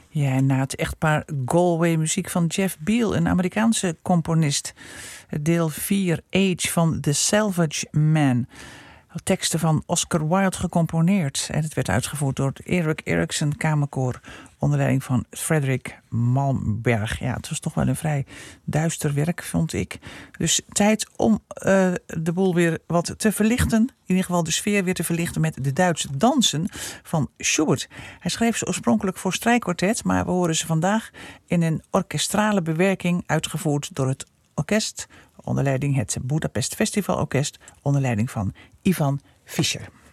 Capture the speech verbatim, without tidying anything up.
Ja, en na het echtpaar Galway muziek van Jeff Beal, een Amerikaanse componist. Deel vier, Age van The Salvage Man. Teksten van Oscar Wilde gecomponeerd. En het werd uitgevoerd door het Erik Erikson Kamerkoor onder leiding van Frederik Malmberg. Ja, het was toch wel een vrij duister werk, vond ik. Dus tijd om uh, de boel weer wat te verlichten. In ieder geval de sfeer weer te verlichten met de Duitse dansen van Schubert. Hij schreef ze oorspronkelijk voor strijkkwartet, maar we horen ze vandaag in een orkestrale bewerking uitgevoerd door het orkest onder leiding het Budapest Festival Orkest onder leiding van Ivan Fischer.